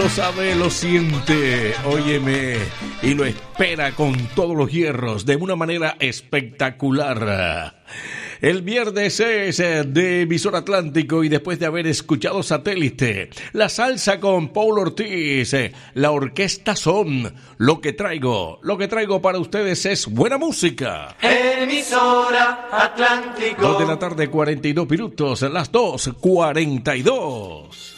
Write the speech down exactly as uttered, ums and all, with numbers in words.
lo sabe, lo siente, óyeme, y lo espera con todos los hierros de una manera espectacular. El viernes es de Visor Atlántico y después de haber escuchado Satélite, la salsa con Paul Ortiz, la orquesta Son, lo que traigo, lo que traigo para ustedes es buena música. Emisora Atlántico. Dos de la tarde, cuarenta y dos minutos, las dos cuarenta y dos.